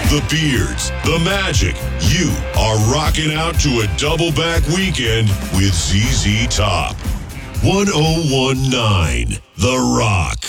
the beards, the magic. You are rocking out to a double back weekend with ZZ Top. 1019 The Rock.